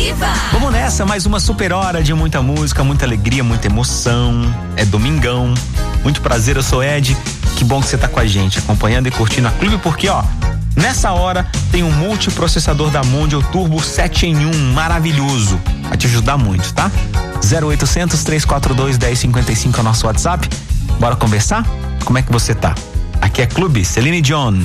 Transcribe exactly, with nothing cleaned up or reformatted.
Ativa. Vamos nessa, mais uma super hora de muita música, muita alegria, muita emoção. É domingão. Muito prazer, eu sou Ed. Que bom que você tá com a gente, acompanhando e curtindo a Clube, porque ó, nessa hora tem um multiprocessador da Mondial Turbo sete em um maravilhoso. Vai te ajudar muito, tá? zero oitocentos, três quatro dois, um zero cinco cinco é o nosso WhatsApp. Bora conversar? Como é que você tá? Aqui é Clube, Celine Dion.